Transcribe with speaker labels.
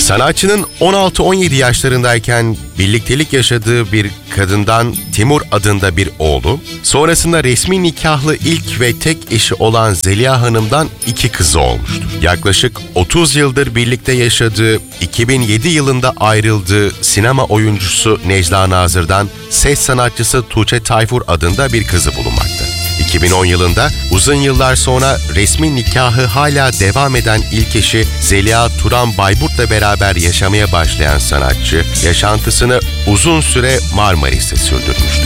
Speaker 1: Sanatçının 16-17 yaşlarındayken birliktelik yaşadığı bir kadından Timur adında bir oğlu, sonrasında resmi nikahlı ilk ve tek eşi olan Zeliha Hanım'dan 2 kızı olmuştur. Yaklaşık 30 yıldır birlikte yaşadığı, 2007 yılında ayrıldığı sinema oyuncusu Necla Nazır'dan ses sanatçısı Tuğçe Tayfur adında bir kızı bulunmakta. 2010 yılında uzun yıllar sonra resmi nikahı hala devam eden ilk eşi Zeliha Turan Bayburt'la beraber yaşamaya başlayan sanatçı, yaşantısını uzun süre Marmaris'te sürdürmüştür.